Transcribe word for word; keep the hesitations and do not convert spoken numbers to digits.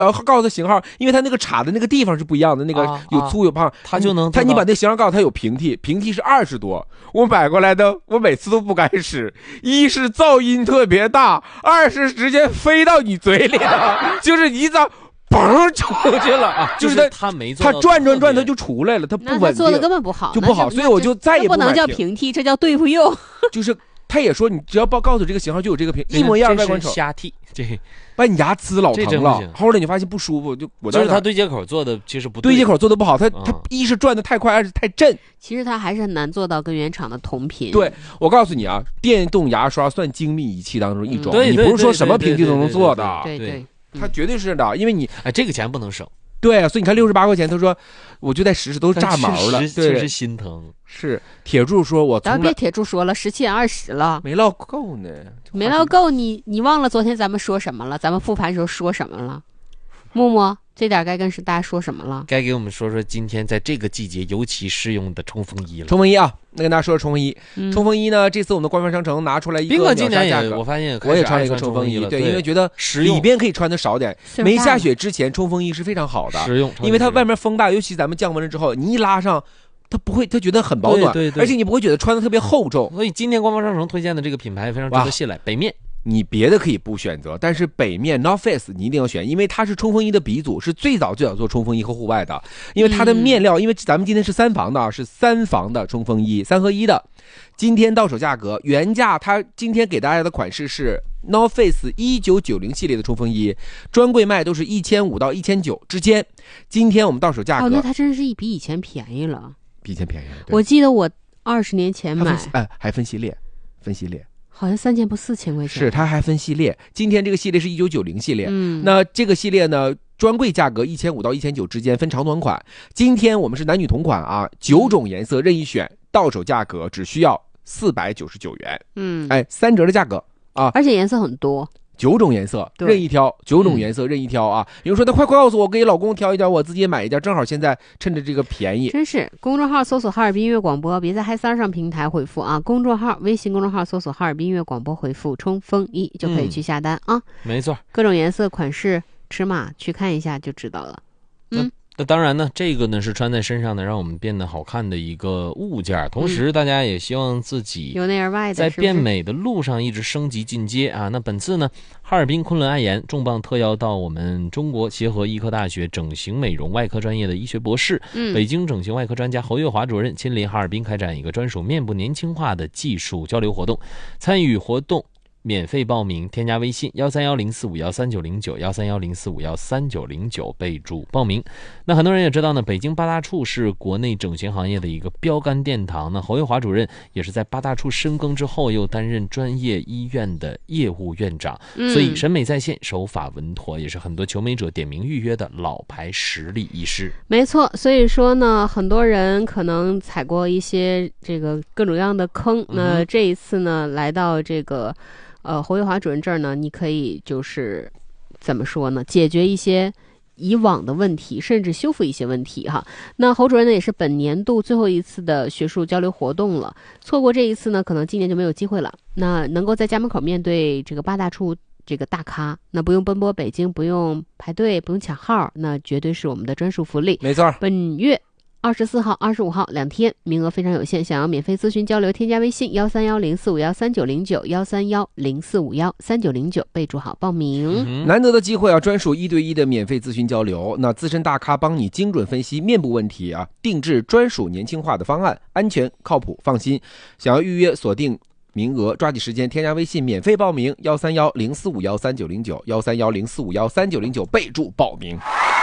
呃，告诉他型号，因为他那个插的那个地方是不一样的，那个有粗有胖，啊、 他就能他你把那型号告诉他有平替，平替是二十多，我买过来的，我每次都不敢使，一是噪音特别大，二是直接飞到你嘴里了，就是一张。嘣出去了， 啊、 就是他他没做他转转转他就出来了，他不稳定， 他做的根本不好， 就不好，所以我就再也不能叫平替，这叫对付用。 就是他也说，你只要报告诉这个型号就有这个平，一模一样外观丑， 瞎替，这把你牙呲老疼了。后来你发现不舒服，就我就是他对接口做的其实不对， 对接口做的不好，他他一是转的太快，二是太震。 其实他还是很难做到跟原厂的同频。 对，我告诉你啊，电动牙刷算精密仪器当中一种， 嗯、 你不是说什么平替都能做的。 对对。 他绝对是的，因为你哎，这个钱不能省。 对啊，所以你看六十八块钱，他说我就在试试，都炸毛了， 确实心疼。 是铁柱说，我咱别铁柱说了，十七点二十了， 没唠够呢， 没唠够。你你忘了昨天咱们说什么了？咱们复盘时候说什么了？木木，这点该跟大家说什么了？ 该给我们说说今天在这个季节尤其适用的冲锋衣了。 冲锋衣啊，那跟大家说说冲锋衣。嗯、冲锋衣呢，这次我们的官方商城拿出来一个秒杀价格， 我发现我也穿了一个冲锋衣，对，因为觉得里边可以穿的少点。没下雪之前，冲锋衣是非常好的， 实用， 因为它外面风大，尤其咱们降温了之后，你一拉上。它不会，它觉得很保暖， 对对对， 而且你不会觉得穿的特别厚重。 所以今天官方商城推荐的这个品牌非常值得信赖，北面。 你别的可以不选择，但是北面 North Face 你一定要选，因为它是冲锋衣的鼻祖，是最早最早做冲锋衣和户外的。因为它的面料，嗯、因为咱们今天是三防的，是三防的冲锋衣，三合一的。今天到手价格原价，它今天给大家的款式是 North Face 一九九零系列的冲锋衣，专柜卖都是一千五到一千九之间。今天我们到手价格， 哦，那它真是比以前便宜了。 比以前便宜， 我记得我二十年前买， 哎，还分系列，分系列， 好像三千不四千块钱。 是，它还分系列。今天这个系列是一九九零系列，嗯，那这个系列呢，专柜价格一千五到一千九之间，分长短款。今天我们是男女同款啊，九种颜色任意选，到手价格只需要四百九十九元，嗯，哎，三折的价格啊， 而且颜色很多。 九种颜色任意挑，九种颜色任意挑啊！有人说那快快告诉我，给老公挑一挑，我自己也买一件，正好现在趁着这个便宜。 真是，公众号搜索哈尔滨音乐广播，别在嗨三上平台回复啊！公众号微信公众号搜索哈尔滨音乐广播，回复冲锋衣就可以去下单啊！ 没错， 各种颜色、款式、尺码去看一下就知道了。嗯。 那当然呢，这个呢是穿在身上的，让我们变得好看的一个物件。同时，大家也希望自己由内而外的在变美的路上一直升级进阶啊。那本次呢，哈尔滨昆仑爱颜重磅特邀到我们中国协和医科大学整形美容外科专业的医学博士、嗯、北京整形外科专家侯月华主任亲临哈尔滨开展一个专属面部年轻化的技术交流活动。参与活动免费报名，添加微信幺三幺零四五幺三九零九幺三幺零四五幺三九零九，备注报名。那很多人也知道呢，北京八大处是国内整形行业的一个标杆殿堂。那侯月华主任也是在八大处深耕之后，又担任专业医院的业务院长，嗯、所以审美在线，手法稳妥，也是很多求美者点名预约的老牌实力医师。 没错，所以说呢，很多人可能踩过一些这个各种各样的坑。嗯、那这一次呢，来到这个。呃，侯月华主任这儿呢，你可以就是怎么说呢？解决一些以往的问题，甚至修复一些问题哈。那侯主任呢，也是本年度最后一次的学术交流活动了，错过这一次呢，可能今年就没有机会了。那能够在家门口面对这个八大处这个大咖，那不用奔波北京，不用排队，不用抢号，那绝对是我们的专属福利。 没错， 本月二十四号、二十五号两天，名额非常有限。想要免费咨询交流，添加微信幺三幺零四五幺三九零九幺三幺零四五幺三九零九，备注好报名。 嗯、难得的机会啊，专属一对一的免费咨询交流。那资深大咖帮你精准分析面部问题啊，定制专属年轻化的方案，安全靠谱放心。想要预约锁定名额，抓紧时间添加微信免费报名幺三幺零四五幺三九零九幺三幺零四五幺三九零九，备注报名。